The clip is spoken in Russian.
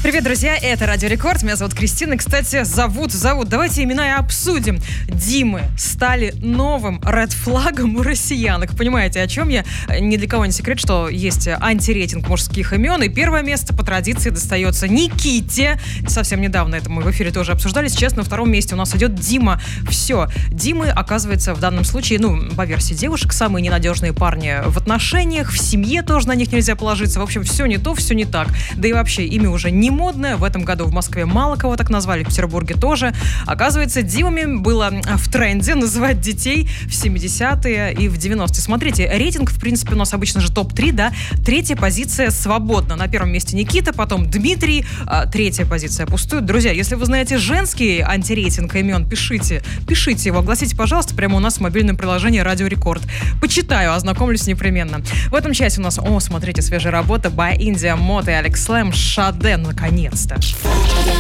Привет, друзья, это Радио Рекорд, меня зовут Кристина. Кстати, зовут, давайте имена и обсудим. Димы стали новым ред-флагом у россиянок. Понимаете, о чем я? Ни для кого не секрет, что есть антирейтинг мужских имен, и первое место по традиции достается Никите. Совсем недавно это мы в эфире тоже обсуждали. Сейчас на втором месте у нас идет Дима. Все, Димы, оказывается, в данном случае, по версии девушек, самые ненадежные парни в отношениях, в семье тоже на них нельзя положиться. В общем, все не то, все не так. Да и вообще, имя уже не модное. В этом году в Москве мало кого так назвали, в Петербурге тоже. Оказывается, Димами было в тренде называть детей в 70-е и в 90-е. Смотрите, рейтинг, в принципе, у нас обычно же топ-3, да? Третья позиция свободна. На первом месте Никита, потом Дмитрий, третья позиция пустует. Друзья, если вы знаете женский антирейтинг имен, пишите его, огласите, пожалуйста, прямо у нас в мобильном приложении Радио Рекорд. Почитаю, ознакомлюсь непременно. В этом часе у нас, смотрите, свежая работа by India Mode и Alex Slam «Шаде», наконец-то.